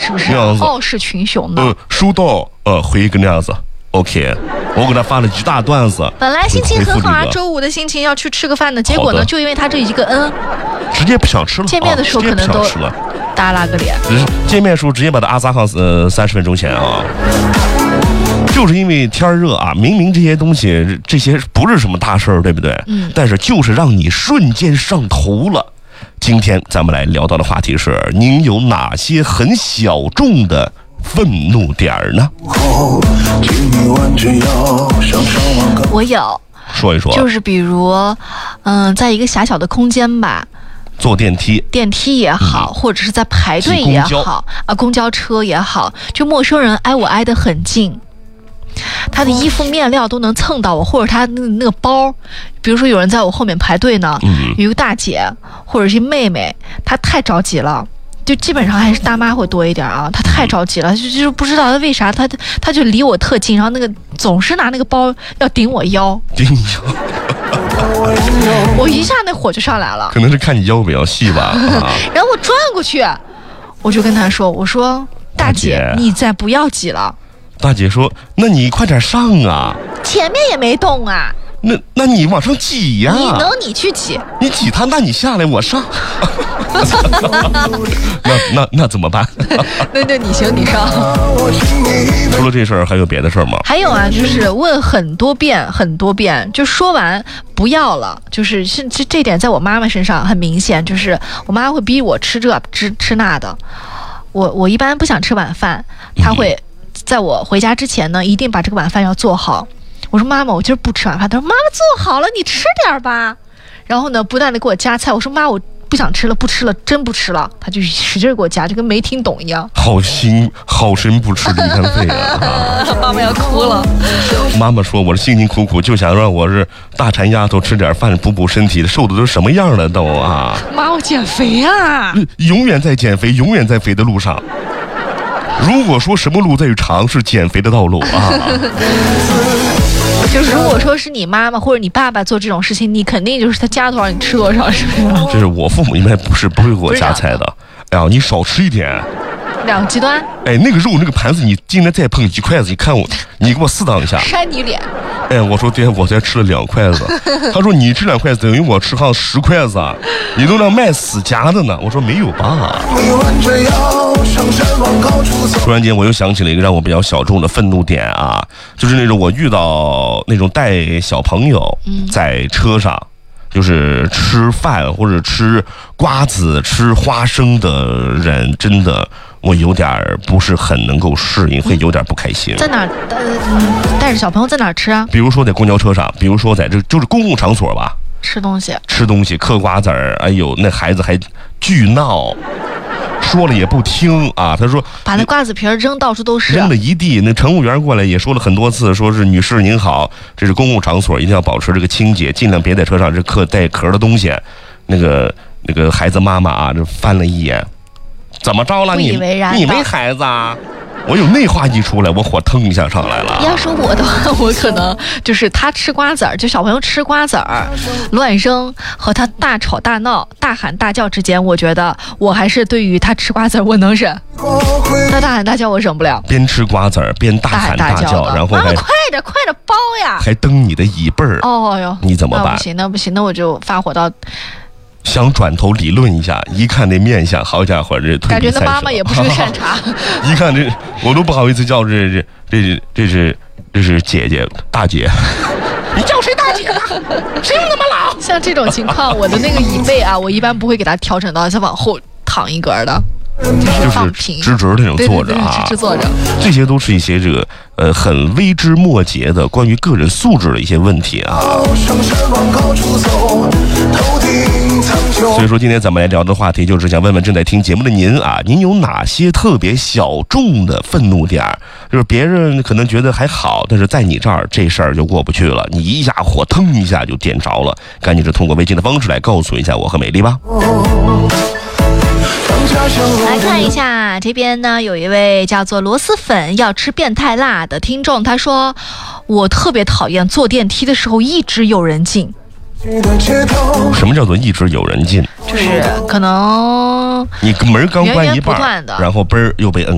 是不是？傲视群雄呢？ 收到，回一个那样子。OK， 我给他发了一大段子。 本来心情很好啊，周五的心情要去吃个饭的，结果呢，就因为他这一个直接不想吃了。 见面的时候可能都耷拉个脸。 见面的时候直接把他阿撒上30分钟前啊。就是因为天热啊，明明这些东西这些不是什么大事儿，对不对？但是就是让你瞬间上头了。今天咱们来聊到的话题是：您有哪些很小众的愤怒点呢？ 我有， 说一说。 就是比如，在一个狭小的空间吧， 坐电梯也好，或者是在排队也好啊，公交车也好，就陌生人挨我挨得很近。他的衣服面料都能蹭到我，或者他那个包，比如说有人在我后面排队呢，有一个大姐或者是妹妹，她太着急了，就基本上还是大妈会多一点啊，她太着急了，就是不知道她为啥，她就离我特近，然后那个总是拿那个包要顶我腰，我一下那火就上来了， 可能是看你腰比较细吧。 然后我转过去，我就跟她说，我说大姐，你再不要挤了。 大姐说：“那你快点上啊！ 前面也没动啊。 那你往上挤呀！ 你去挤， 你挤他，那你下来我上。那怎么办？ 那你行你上。 除了这事儿，还有别的事儿吗？ 还有啊，就是问很多遍，就说完不要了，就是这点在我妈妈身上很明显，就是我妈会逼我吃这吃那的。我一般不想吃晚饭，她会。在我回家之前呢，一定把这个晚饭要做好。我说妈妈，我今儿不吃晚饭。她说妈妈做好了，你吃点吧。然后呢，不断的给我夹菜。我说妈，我不想吃了，不吃了，真不吃了。她就使劲给我夹，就跟没听懂一样。好心不吃离肝肺啊！ 妈妈要哭了。 妈妈说我是辛辛苦苦就想让我是大馋丫头吃点饭补身体，瘦的都什么样了都啊！ 妈，我减肥啊！ 永远在减肥，永远在肥的路上。如果说什么路再长是减肥的道路啊， 就是如果说是你妈妈或者你爸爸做这种事情，你肯定就是他加多少你吃多少，是不是？ 这是我父母应该不会给我夹菜的。哎呀，你少吃一点。 两个极端。 哎，那个肉那个盘子，你今天再碰几筷子，你看你给我适当一下。 扇你脸。 哎，我说爹，我才吃了2筷子。他说你吃2筷子等于我吃上10筷子啊，你都让卖死夹的呢。我说没有吧。突然间我又想起了一个让我比较小众的愤怒点啊，就是那种我遇到那种带小朋友在车上，就是吃饭或者吃瓜子吃花生的人，真的我有点不是很能够适应，会有点不开心。 在哪带着小朋友在哪吃啊？ 比如说在公交车上，比如说在这就是公共场所吧， 吃东西嗑瓜子儿，哎呦那孩子还巨闹，说了也不听啊。他说把那瓜子皮扔到处都是， 扔了一地。那乘务员过来也说了很多次，说是女士您好，这是公共场所，一定要保持这个清洁，尽量别在车上这带壳的东西。那个孩子妈妈啊，这翻了一眼，怎么着了？你没孩子啊？我有那话一出来，我火腾一下上来了。 要是我的话，我可能就是他吃瓜子儿，就小朋友吃瓜子儿乱扔和他大吵大闹、大喊大叫之间，我觉得我还是对于他吃瓜子儿我能忍，他大喊大叫我忍不了。 边吃瓜子儿边大喊大叫，然后还快点包呀， 还蹬你的椅背儿。 哦哟， 你怎么办？ 那不行，那我就发火到。 想转头理论一下，一看那面相，好家伙，这感觉那妈妈也不是个善茬。 一看这，我都不好意思叫这是姐姐大姐。你叫谁大姐呢？谁有那么老？ 像这种情况，我的那个椅背啊，我一般不会给它调整到再往后躺一格的， 就是直直那种坐着啊， 直坐着。这些都是一些很微枝末节的关于个人素质的一些问题啊。所以说今天咱们来聊的话题就是想问问正在听节目的您啊，您有哪些特别小众的愤怒点？就是别人可能觉得还好，但是在你这儿这事儿就过不去了，你一下火腾一下就点着了，赶紧是通过微信的方式来告诉一下我和美丽吧。 来看一下这边呢，有一位叫做螺蛳粉要吃变态辣的听众，他说我特别讨厌坐电梯的时候一直有人进。 什么叫做一直有人进？ 就是可能你门刚关一半，然后嘣儿又被摁